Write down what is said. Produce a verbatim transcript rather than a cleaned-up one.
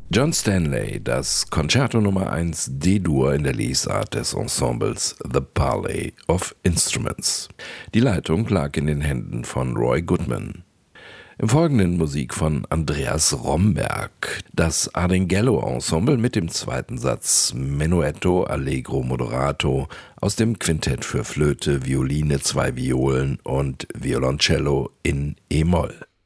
John Stanley, das Concerto Nummer eins D-Dur in der Lesart des Ensembles The Parley of Instruments. Die Leitung lag in den Händen von Roy Goodman. Im Folgenden Musik von Andreas Romberg, das Ardinghello Ensemble mit dem zweiten Satz Menuetto Allegro Moderato aus dem Quintett für Flöte, Violine, zwei Violen und Violoncello in E-Moll.